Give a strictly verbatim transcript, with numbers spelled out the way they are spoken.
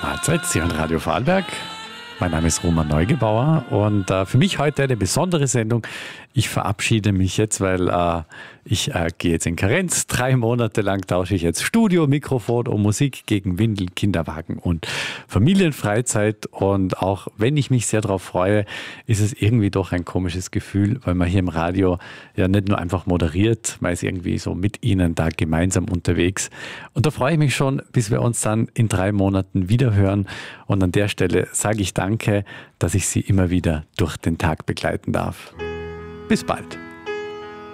Mahlzeit, Sie hören Radio Vorarlberg. Mein Name ist Roman Neugebauer und äh, für mich heute eine besondere Sendung. Ich verabschiede mich jetzt, weil äh, ich äh, gehe jetzt in Karenz. Drei Monate lang tausche ich jetzt Studio, Mikrofon und Musik gegen Windel, Kinderwagen und Familienfreizeit. Und auch wenn ich mich sehr darauf freue, ist es irgendwie doch ein komisches Gefühl, weil man hier im Radio ja nicht nur einfach moderiert, man ist irgendwie so mit Ihnen da gemeinsam unterwegs. Und da freue ich mich schon, bis wir uns dann in drei Monaten wiederhören. Und an der Stelle sage ich Danke, dass ich Sie immer wieder durch den Tag begleiten darf. Bis bald.